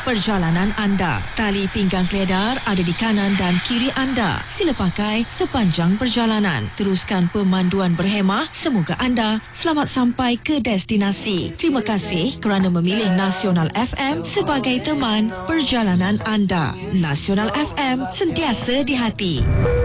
perjalanan anda. Tali pinggang keledar ada di kanan dan kiri anda. Sila pakai sepanjang perjalanan. Teruskan pemanduan berhemah. Semoga anda selamat sampai ke destinasi. Terima kasih kerana memilih Nasional FM sebagai teman perjalanan anda. Nasional FM, sentiasa di hati.